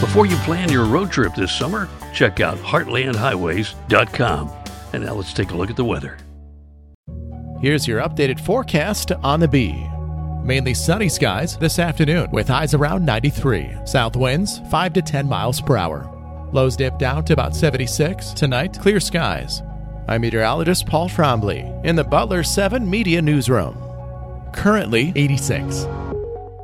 Before you plan your road trip this summer, check out heartlandhighways.com. And now let's take a look at the weather. Here's your updated forecast on the Bee. Mainly sunny skies this afternoon with highs around 93. South winds 5 to 10 miles per hour. Lows dip down to about 76. Tonight, clear skies. I'm meteorologist Paul Trombley in the Butler 7 Media Newsroom. Currently 86.